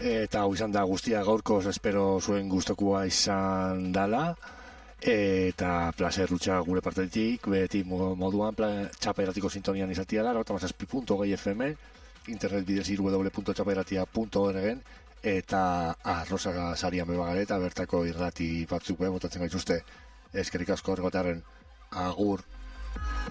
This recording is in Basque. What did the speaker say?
Eta hau izan da guztia gaurkoz, espero zuen gustokoa izan dala. Eta placer rutsa gure partetik, beti moduan txaperatiko sintonian izatia da, 96.2 FM, internet bidez www.txaperatia.org, eta arroza sarian bebagare, eta bertako irrati batzuk botatzen gaituzte. Eskerrik asko horregotearen, agur.